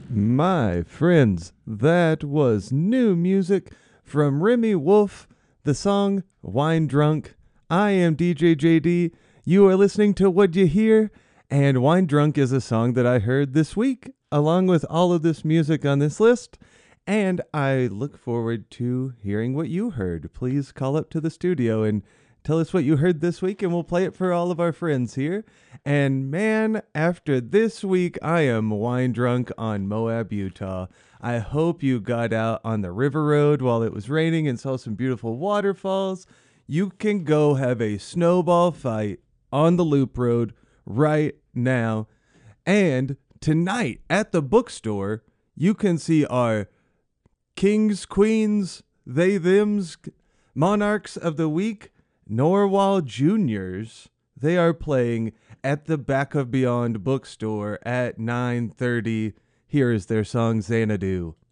My friends, that was new music from Remy Wolf, the song Wine Drunk. I am DJ JD. You are listening to What You Hear, and Wine Drunk is a song that I heard this week, along with all of this music on this list. And I look forward to hearing what you heard. Please call up to the studio and tell us what you heard this week, and we'll play it for all of our friends here. And man, after this week, I am wine drunk on Moab, Utah. I hope you got out on the river road while it was raining and saw some beautiful waterfalls. You can go have a snowball fight on the loop road right now. And tonight at the bookstore, you can see our kings, queens, they, thems, monarchs of the week, Norwal Juniors. They are playing at the Back of Beyond bookstore at 9:30. Here is their song Xanadu.